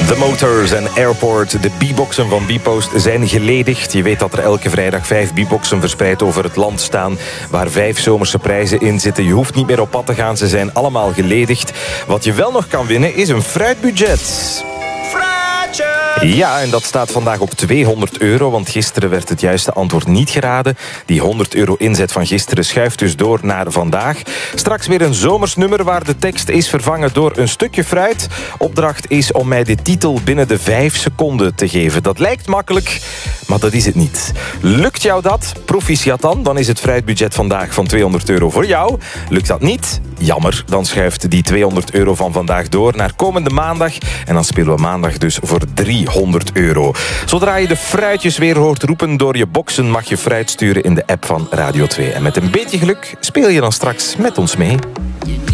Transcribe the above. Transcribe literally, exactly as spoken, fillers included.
The Motors en Airport, de B-boxen van B-Post, zijn geledigd. Je weet dat er elke vrijdag vijf B-boxen verspreid over het land staan, waar vijf zomerse prijzen in zitten. Je hoeft niet meer op pad te gaan, ze zijn allemaal geledigd. Wat je wel nog kan winnen is een fruitbudget. Ja, en dat staat vandaag op tweehonderd euro, want gisteren werd het juiste antwoord niet geraden. Die honderd euro inzet van gisteren schuift dus door naar vandaag. Straks weer een zomersnummer waar de tekst is vervangen door een stukje fruit. Opdracht is om mij de titel binnen de vijf seconden te geven. Dat lijkt makkelijk, maar dat is het niet. Lukt jou dat? Proficiat dan. Dan is het fruitbudget vandaag van tweehonderd euro voor jou. Lukt dat niet? Jammer, dan schuift die tweehonderd euro van vandaag door naar komende maandag. En dan spelen we maandag dus voor driehonderd euro. Zodra je de fruitjes weer hoort roepen door je boxen, mag je fruit sturen in de app van Radio twee. En met een beetje geluk speel je dan straks met ons mee.